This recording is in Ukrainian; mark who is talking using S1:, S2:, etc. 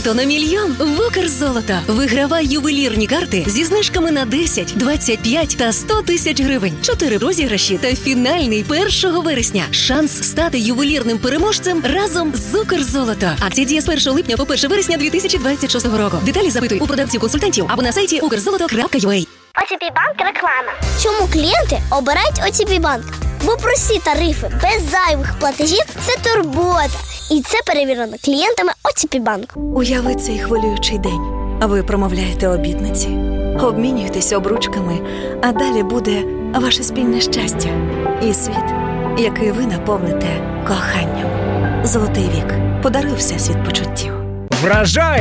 S1: Літо на мільйон в Укрзолото. Вигравай ювелірні карти зі знижками на 10, 25 та 100 тисяч гривень. 4 розіграші та фінальний 1 вересня. Шанс стати ювелірним переможцем разом з Укрзолото. Акція діє з 1 липня по 1 вересня 2026 року. Деталі запитуй у продавців-консультантів або на сайті ukrzoloto.ua.
S2: ОТП Банк реклама. Чому клієнти обирають ОТП Банк? Бо прості тарифи без зайвих платежів – це турбота. І це перевірено клієнтами ОТП Банк.
S3: Уяви цей хвилюючий день. Ви промовляєте обітниці, обмінюєтесь обручками, а далі буде ваше спільне щастя і світ, який ви наповните коханням. Золотий вік. Подаруй Всесвіт почуттів.
S4: Вражай!